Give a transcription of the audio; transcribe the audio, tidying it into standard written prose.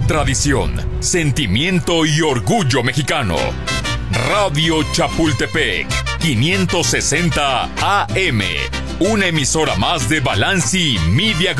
tradición, sentimiento y orgullo mexicano. Radio Chapultepec, 560 AM, una emisora más de Balanci Media Group.